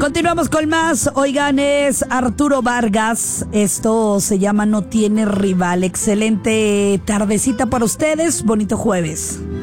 Continuamos con más. Oigan, es Arturo Vargas. Esto se llama No Tiene Rival. Excelente tardecita para ustedes. Bonito jueves.